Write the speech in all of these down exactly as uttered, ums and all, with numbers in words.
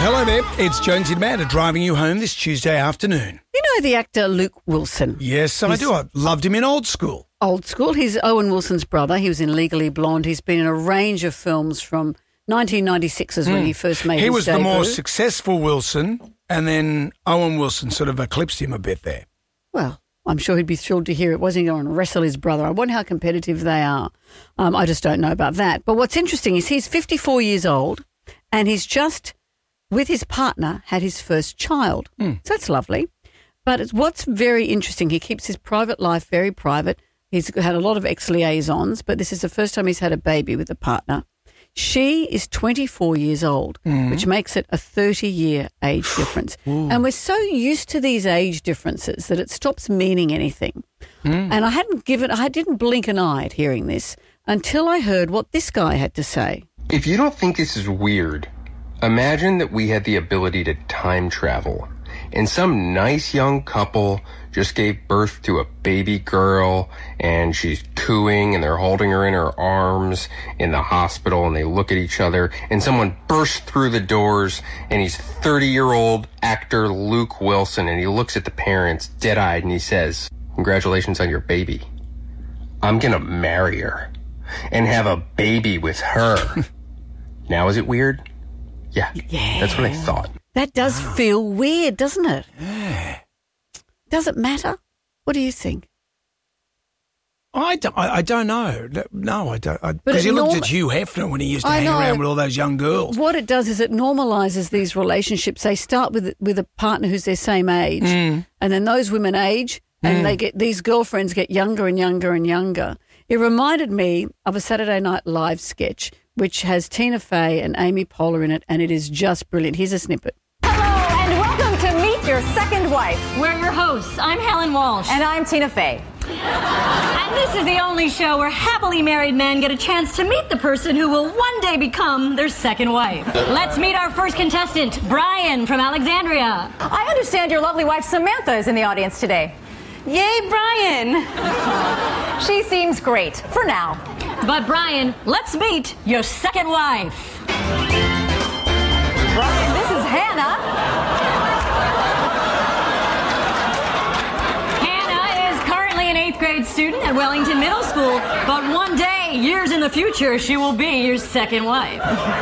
Hello there, it's Jonesy and Amanda driving you home this Tuesday afternoon. You know the actor Luke Wilson? Yes, I He's do. I loved him in Old School. Old School. He's Owen Wilson's brother. He was in Legally Blonde. He's been in a range of films from nineteen ninety-six is when he first made He his was debut. the more successful Wilson, and then Owen Wilson sort of eclipsed him a bit there. Well, I'm sure he'd be thrilled to hear it. Wasn't he going to wrestle his brother? I wonder how competitive they are. Um, I just don't know about that. But what's interesting is he's fifty-four years old, and he's just, with his partner, had his first child. Mm. So that's lovely. But it's, what's very interesting, he keeps his private life very private. He's had a lot of ex-liaisons, but this is the first time he's had a baby with a partner. She is twenty-four years old, mm. which makes it a thirty-year age difference. Ooh. And we're so used to these age differences that it stops meaning anything. Mm. And I hadn't given, I didn't blink an eye at hearing this until I heard what this guy had to say. If you don't think this is weird, imagine that we had the ability to time travel, and some nice young couple just gave birth to a baby girl, and she's cooing, and they're holding her in her arms in the hospital, and they look at each other, and someone bursts through the doors, and he's thirty-year-old actor Luke Wilson, and he looks at the parents dead-eyed, and he says, "Congratulations on your baby. I'm gonna marry her and have a baby with her." Now is it weird? Yeah, yeah, that's what I thought. That does wow. feel weird, doesn't it? Yeah. Does it matter? What do you think? I don't, I, I don't know. No, I don't. Because you looked norm- at Hugh Hefner when he used to I hang know. around with all those young girls. What it does is it normalises these relationships. They start with with a partner who's their same age, mm. and then those women age, and mm. they get these girlfriends get younger and younger and younger. It reminded me of a Saturday Night Live sketch which has Tina Fey and Amy Poehler in it, and it is just brilliant. Here's a snippet. Hello, and welcome to Meet Your Second Wife. We're your hosts. I'm Helen Walsh. And I'm Tina Fey. And this is the only show where happily married men get a chance to meet the person who will one day become their second wife. Let's meet our first contestant, Brian from Alexandria. I understand your lovely wife Samantha is in the audience today. Yay, Brian! She seems great, for now. But Brian, let's meet your second wife. Brian, this is Hannah. Hannah is currently an eighth grade student at Wellington Middle School, but one day, years in the future, she will be your second wife.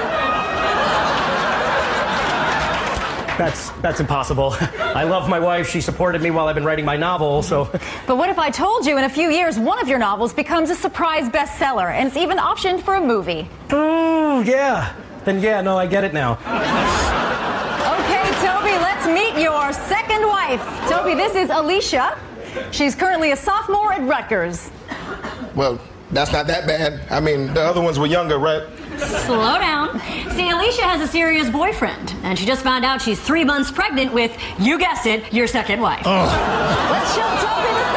That's that's impossible. I love my wife. She supported me while I've been writing my novel, so... But what if I told you in a few years one of your novels becomes a surprise bestseller and it's even optioned for a movie? Ooh, yeah. Then yeah, no, I get it now. Okay, Toby, let's meet your second wife. Toby, this is Alicia. She's currently a sophomore at Rutgers. Well, that's not that bad. I mean, the other ones were younger, right? Slow down. See, Alicia has a serious boyfriend, and she just found out she's three months pregnant with, you guessed it, your second wife. Oh. Let's show Toby the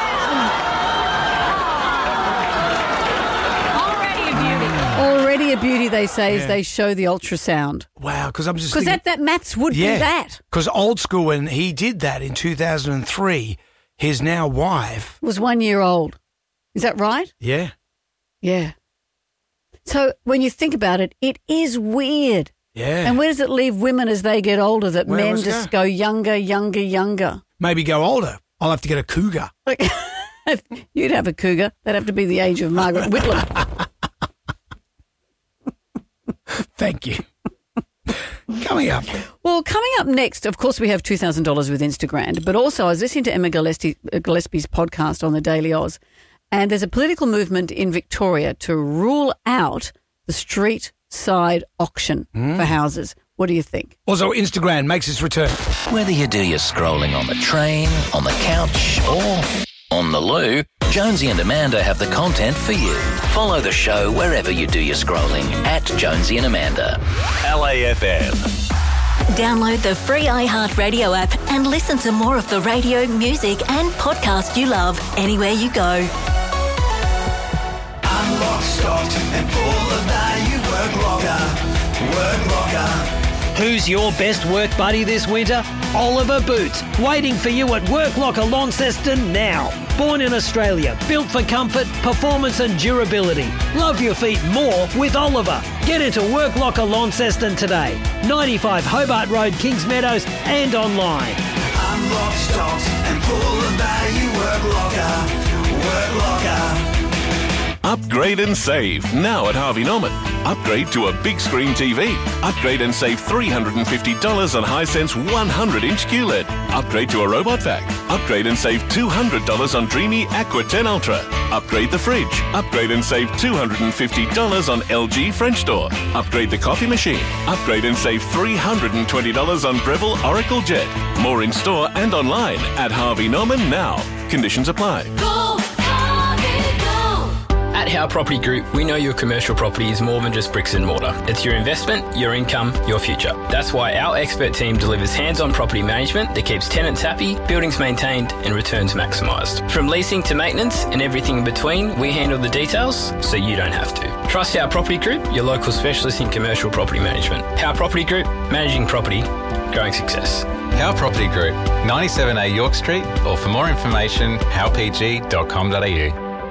sonogram. Already a beauty. Already a beauty, they say, Yeah. as they show the ultrasound. Wow, because I'm just Because thinking... that, that Maths would yeah, be that. Because Old School, when he did that in two thousand three, his now wife... Was one year old. Is that right? Yeah. Yeah. So when you think about it, it is weird. Yeah. And where does it leave women as they get older, that Where men was just that? go younger, younger, younger? Maybe go older. I'll have to get a cougar. Like, if you'd have a cougar, that'd have to be the age of Margaret Whitlam. Thank you. Coming up. Well, coming up next, of course, we have two thousand dollars with Instagram, but also I was listening to Emma Gillespie, Gillespie's podcast on the Daily Oz, and there's a political movement in Victoria to rule out the street side auction mm. for houses. What do you think? Also, Instagram makes its return. Whether you do your scrolling on the train, on the couch, or on the loo, Jonesy and Amanda have the content for you. Follow the show wherever you do your scrolling at Jonesy and Amanda. L A F M. Download the free iHeartRadio app and listen to more of the radio, music and podcast you love anywhere you go. I'm locked, stocked and full of that. You work longer, work longer. Who's your best work buddy this winter? Oliver Boots, waiting for you at Work Locker Launceston now. Born in Australia, built for comfort, performance and durability. Love your feet more with Oliver. Get into Work Locker Launceston today. ninety-five Hobart Road, Kings Meadows and online. Unlock stocks and pull the value. Work Locker. Work Locker. Upgrade and save now at Harvey Norman. Upgrade to a big screen T V. Upgrade and save three hundred fifty dollars on Hisense one hundred inch Q L E D. Upgrade to a robot vac. Upgrade and save two hundred dollars on Dreamy Aqua ten Ultra. Upgrade the fridge. Upgrade and save two hundred fifty dollars on L G French door. Upgrade the coffee machine. Upgrade and save three hundred twenty dollars on Breville Oracle Jet. More in store and online at Harvey Norman now. Conditions apply. Go, Harvey, go! At Howe Property Group, we know your commercial property is more than just bricks and mortar. It's your investment, your income, your future. That's why our expert team delivers hands-on property management that keeps tenants happy, buildings maintained and returns maximised. From leasing to maintenance and everything in between, we handle the details so you don't have to. Trust Howe Property Group, your local specialist in commercial property management. Howe Property Group, managing property, growing success. Howe Property Group, ninety-seven A York Street, or for more information, howe p g dot com dot a u.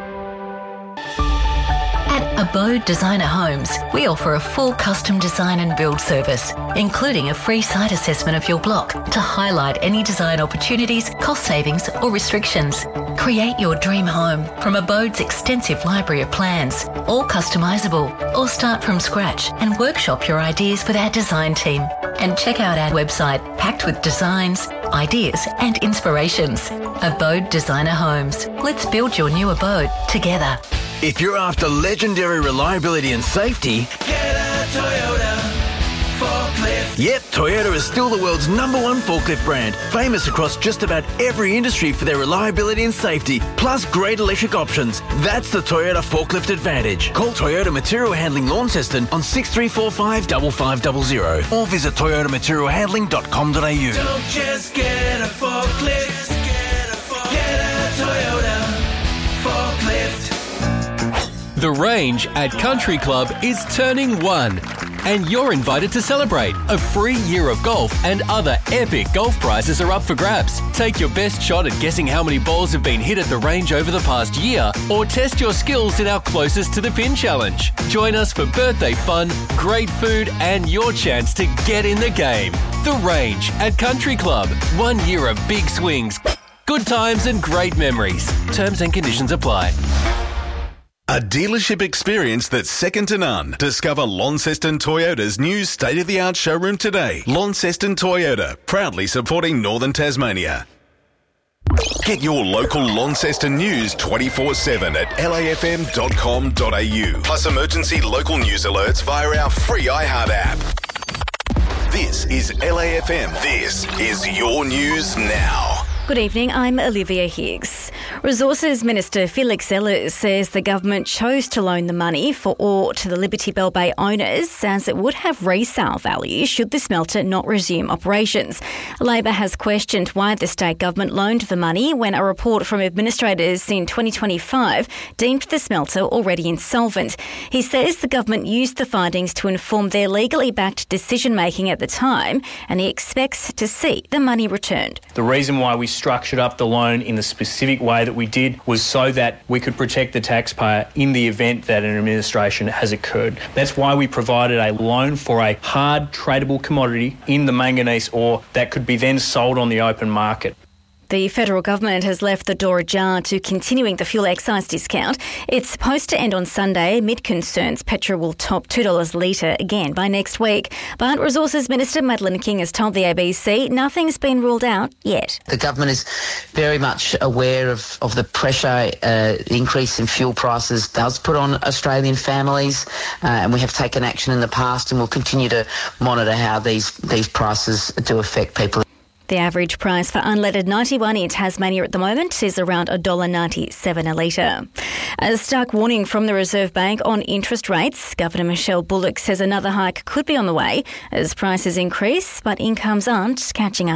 At Abode Designer Homes, we offer a full custom design and build service, including a free site assessment of your block to highlight any design opportunities, cost savings or restrictions. Create your dream home from Abode's extensive library of plans, all customisable, or start from scratch and workshop your ideas with our design team. And check out our website packed with designs, ideas and inspirations. Abode Designer Homes. Let's build your new abode together. If you're after legendary reliability and safety, get a Toyota forklift. Yep, Toyota is still the world's number one forklift brand, famous across just about every industry for their reliability and safety, plus great electric options. That's the Toyota Forklift Advantage. Call Toyota Material Handling Launceston on six three four five five five zero zero or visit toyota material handling dot com dot a u. Don't just get a forklift, get a, forklift. Get a Toyota forklift. The Range at Country Club is turning one, and you're invited to celebrate. A free year of golf and other epic golf prizes are up for grabs. Take your best shot at guessing how many balls have been hit at the range over the past year, or test your skills in our Closest to the Pin challenge. Join us for birthday fun, great food, and your chance to get in the game. The Range at Country Club. One year of big swings, good times, and great memories. Terms and conditions apply. A dealership experience that's second to none. Discover Launceston Toyota's new state-of-the-art showroom today. Launceston Toyota, proudly supporting Northern Tasmania. Get your local Launceston news twenty-four seven at l a f m dot com dot a u. Plus emergency local news alerts via our free iHeart app. This is L A F M. This is your news now. Good evening, I'm Olivia Higgs. Resources Minister Felix Ellers says the government chose to loan the money for ore to the Liberty Bell Bay owners as it would have resale value should the smelter not resume operations. Labor has questioned why the state government loaned the money when a report from administrators in twenty twenty-five deemed the smelter already insolvent. He says the government used the findings to inform their legally backed decision-making at the time, and he expects to see the money returned. The reason why we structured up the loan in the specific way that we did was so that we could protect the taxpayer in the event that an administration has occurred. That's why we provided a loan for a hard tradable commodity in the manganese ore that could be then sold on the open market. The federal government has left the door ajar to continuing the fuel excise discount. It's supposed to end on Sunday amid concerns petrol will top two dollars a litre again by next week. But Resources Minister Madeleine King has told the A B C nothing's been ruled out yet. The government is very much aware of, of the pressure uh, increase in fuel prices does put on Australian families, uh, and we have taken action in the past and will continue to monitor how these, these prices do affect people. The average price for unleaded ninety-one in Tasmania at the moment is around one dollar ninety-seven a litre. A stark warning from the Reserve Bank on interest rates. Governor Michelle Bullock says another hike could be on the way as prices increase, but incomes aren't catching up.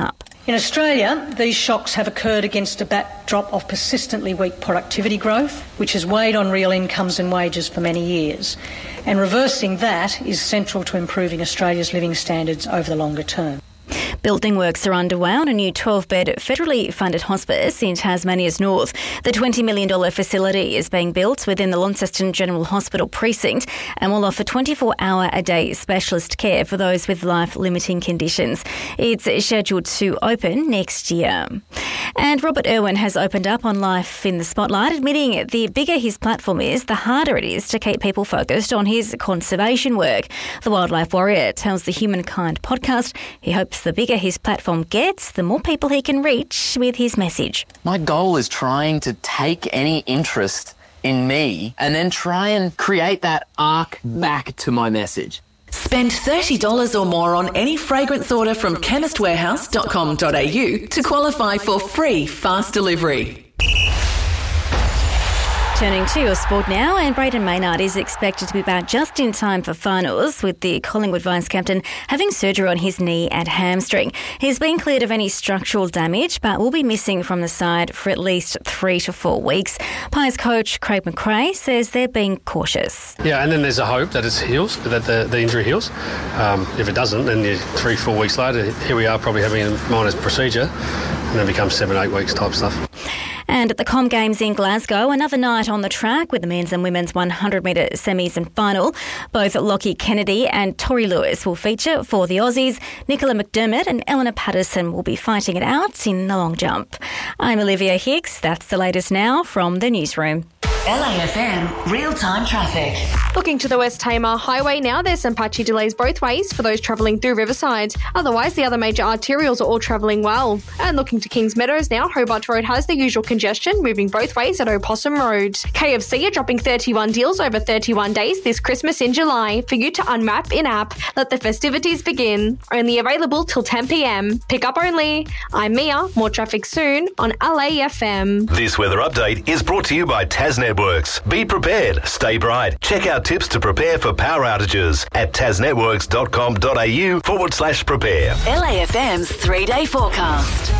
In Australia, these shocks have occurred against a backdrop of persistently weak productivity growth, which has weighed on real incomes and wages for many years. And reversing that is central to improving Australia's living standards over the longer term. Building works are underway on a new twelve-bed federally funded hospice in Tasmania's north. The twenty million dollars facility is being built within the Launceston General Hospital precinct and will offer twenty-four hour a day specialist care for those with life-limiting conditions. It's scheduled to open next year. And Robert Irwin has opened up on Life in the Spotlight, admitting the bigger his platform is, the harder it is to keep people focused on his conservation work. The wildlife warrior tells the Humankind podcast he hopes the bigger his platform gets, the more people he can reach with his message. My goal is trying to take any interest in me and then try and create that arc back to my message. Spend thirty dollars or more on any fragrance order from chemist warehouse dot com dot a u to qualify for free fast delivery. Turning to your sport now, and Brayden Maynard is expected to be back just in time for finals, with the Collingwood vice-captain having surgery on his knee and hamstring. He's been cleared of any structural damage, but will be missing from the side for at least three to four weeks. Pies coach Craig McRae says they're being cautious. Yeah, and then there's a hope that it heals, that the, the injury heals. Um, if it doesn't, then you, three, four weeks later, here we are probably having a minor procedure, and then it becomes seven, eight weeks type stuff. And at the Com Games in Glasgow, another night on the track with the men's and women's one hundred metre semis and final. Both Lockie Kennedy and Tori Lewis will feature for the Aussies. Nicola McDermott and Eleanor Patterson will be fighting it out in the long jump. I'm Olivia Hicks. That's the latest now from the newsroom. L A F M real-time traffic. Looking to the West Tamar Highway now, there's some patchy delays both ways for those travelling through Riverside. Otherwise, the other major arterials are all travelling well. And looking to Kings Meadows now, Hobart Road has the usual congestion, moving both ways at Opossum Road. K F C are dropping thirty-one deals over thirty-one days this Christmas in July for you to unwrap in-app. Let the festivities begin. Only available till ten p m. Pick up only. I'm Mia. More traffic soon on L A F M. This weather update is brought to you by TasNetworks. Be prepared, stay bright. Check out tips to prepare for power outages at tasnetworks dot com dot a u forward slash prepare. L A F M's three-day forecast.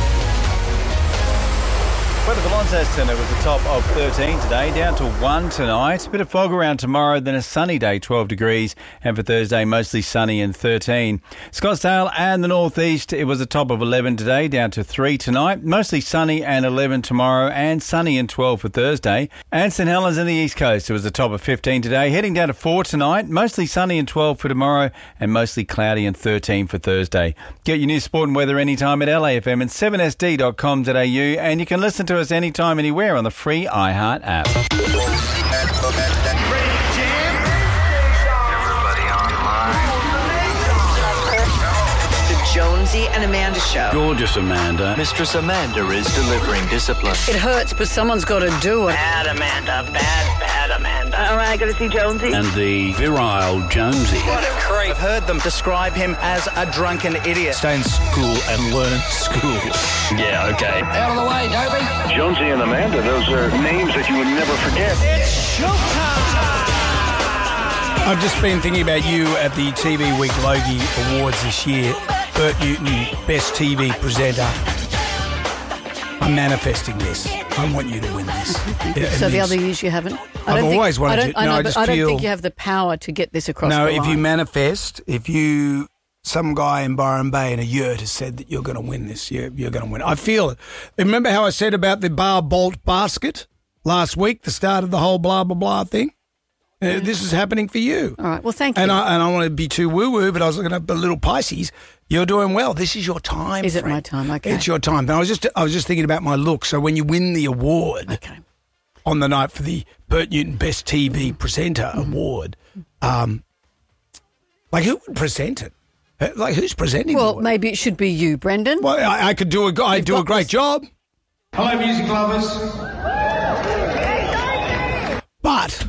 Weather for Launceston, it was a top of thirteen today, down to one tonight. A bit of fog around tomorrow, then a sunny day, twelve degrees. And for Thursday, mostly sunny and thirteen. Scottsdale and the northeast, it was a top of eleven today, down to three tonight. Mostly sunny and eleven tomorrow, and sunny and twelve for Thursday. And St Helens in the east coast, it was a top of fifteen today, heading down to four tonight. Mostly sunny and twelve for tomorrow, and mostly cloudy and thirteen for Thursday. Get your news, sport and weather anytime at L A F M and seven S D dot com dot a u, and you can listen to us anytime, anywhere on the free iHeart app. Jonesy and Amanda show. Gorgeous Amanda. Mistress Amanda is delivering discipline. It hurts, but someone's got to do it. Bad Amanda, bad, bad Amanda. All right, got to see Jonesy. And the virile Jonesy. What a creep. I've heard them describe him as a drunken idiot. Stay in school and learn school. Yeah, okay. Out of the way, Toby. Jonesy and Amanda, those are names that you would never forget. It's showtime! I've just been thinking about you at the T V Week Logie Awards this year. Bert Newton, Best T V Presenter. I'm manifesting this. I want you to win this. So the other years you haven't? I I've always think, wanted I don't, to. I, know, no, I but just I don't feel, think you have the power to get this across no, the line. if you manifest, if you, some guy in Byron Bay in a yurt has said that you're going to win this, you're, you're going to win. I feel it. Remember how I said about the bar bolt basket last week, the start of the whole blah, blah, blah thing? Uh, this is happening for you. All right, well, thank you. And I, and I want to be too woo-woo, but I was looking at the little Pisces. You're doing well. This is your time, Is friend. it my time? Okay. It's your time. And I was just I was just thinking about my look. So when you win the award okay. on the night for the Bert Newton Best T V Presenter mm-hmm. Award, um, like who would present it? Like who's presenting Well, the award? maybe it should be you, Brendan. Well, I, I could do a, I do a great this. job. Hello, music lovers. But...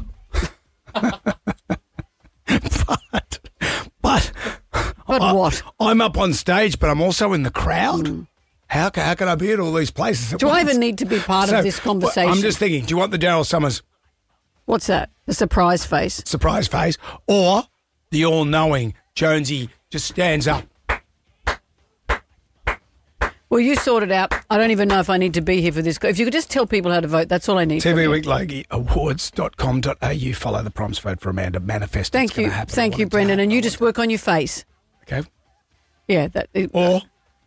but, but, but I, what? I'm up on stage, but I'm also in the crowd. Mm. How, how can I be at all these places? At do once? I even need to be part so, of this conversation? Well, I'm just thinking, do you want the Daryl Summers? What's that? The surprise face? Surprise face. Or the all-knowing Jonesy just stands up. Well, you sort it out. I don't even know if I need to be here for this. If you could just tell people how to vote, that's all I need. T V Week Logie Awards dot com dot a u. Follow the prompts, vote for Amanda. Manifest. Thank you. Thank you, Brendan. And you just work on your face. Okay. Yeah. That. It, or.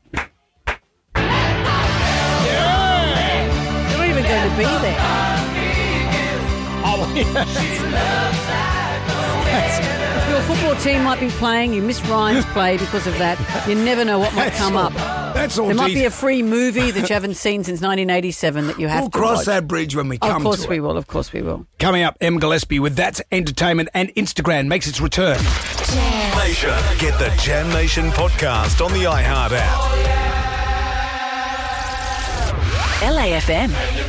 You're not even going to be there. Oh, yes. If your football team might be playing, you miss Ryan's play because of that. You never know what might That's come all, up. That's all. There might de- be a free movie that you haven't seen since nineteen eighty-seven that you have We'll to cross watch. that bridge when we Oh, come to it. Of course we will. Of course we will. Coming up, Em Gillespie with That's Entertainment, and Instagram makes its return. Jam Nation. Get the Jam Nation podcast on the iHeart app. L A F M.